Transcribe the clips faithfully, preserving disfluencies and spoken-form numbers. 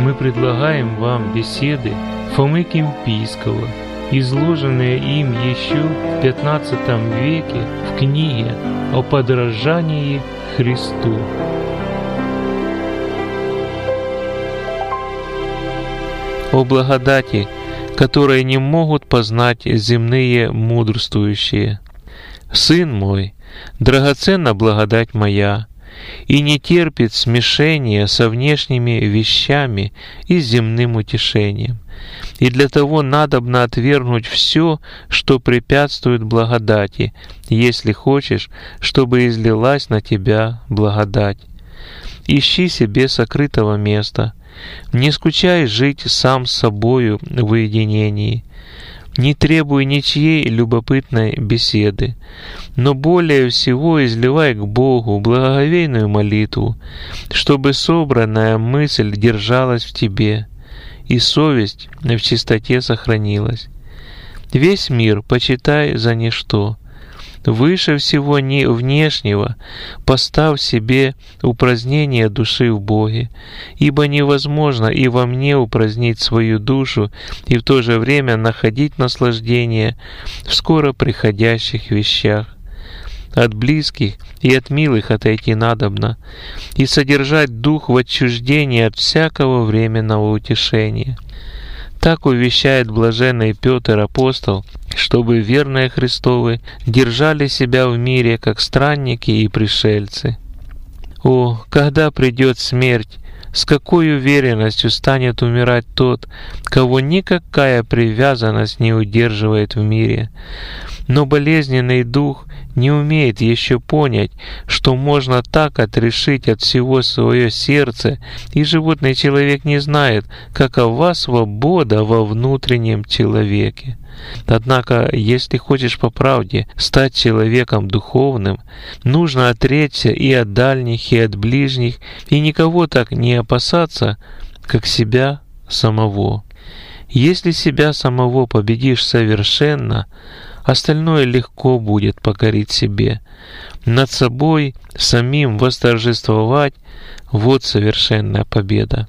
мы предлагаем вам беседы Фомы Кимпийского, изложенные им еще в пятнадцатом веке в книге о подражании Христу. О благодати, которой не могут познать земные мудрствующие. Сын мой, драгоценна благодать моя, и не терпит смешения со внешними вещами и земным утешением. И для того надобно отвергнуть все, что препятствует благодати, если хочешь, чтобы излилась на тебя благодать. Ищи себе сокрытого места, не скучай жить сам с собою в уединении, не требуй ничьей любопытной беседы, но более всего изливай к Богу благоговейную молитву, чтобы собранная мысль держалась в тебе, и совесть в чистоте сохранилась. Весь мир почитай за ничто. Выше всего не внешнего поставь себе упразднение души в Боге, ибо невозможно и во мне упразднить свою душу и в то же время находить наслаждение в скоро приходящих вещах. От близких и от милых отойти надобно, и содержать дух в отчуждении от всякого временного утешения. Так увещает блаженный Петр апостол, чтобы верные Христовы держали себя в мире, как странники и пришельцы. О, когда придет смерть, с какой уверенностью станет умирать тот, кого никакая привязанность не удерживает в мире. Но болезненный дух не умеет еще понять, что можно так отрешить от всего свое сердце, и животный человек не знает, какова свобода во внутреннем человеке. Однако, если хочешь по правде стать человеком духовным, нужно отречься и от дальних, и от ближних, и никого так не опасаться, как себя самого. Если себя самого победишь совершенно, остальное легко будет покорить себе. Над собой самим восторжествовать — вот совершенная победа.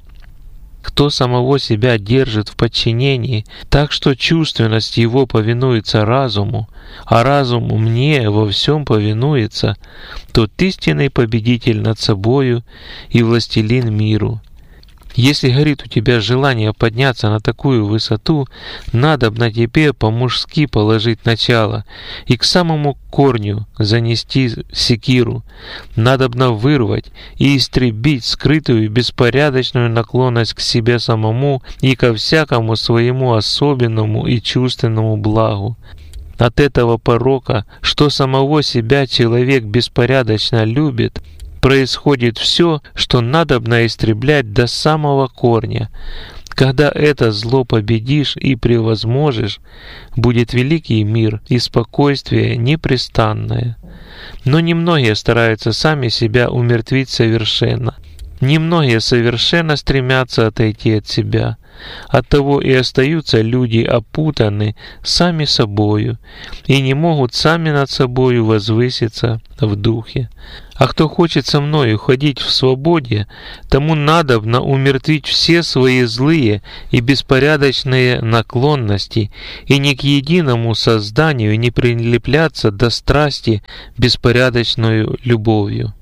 Кто самого себя держит в подчинении, так что чувственность его повинуется разуму, а разум мне во всем повинуется, тот истинный победитель над собою и властелин миру. Если горит у тебя желание подняться на такую высоту, надобно тебе по-мужски положить начало и к самому корню занести секиру. Надобно вырвать и истребить скрытую беспорядочную наклонность к себе самому и ко всякому своему особенному и чувственному благу. От этого порока, что самого себя человек беспорядочно любит, происходит все, что надобно истреблять до самого корня. Когда это зло победишь и превозможешь, будет великий мир и спокойствие непрестанное. Но немногие стараются сами себя умертвить совершенно. Немногие совершенно стремятся отойти от себя. Оттого и остаются люди опутаны сами собою и не могут сами над собою возвыситься в духе. А кто хочет со мною ходить в свободе, тому надобно умертвить все свои злые и беспорядочные наклонности и ни к единому созданию не прилепляться до страсти беспорядочную любовью.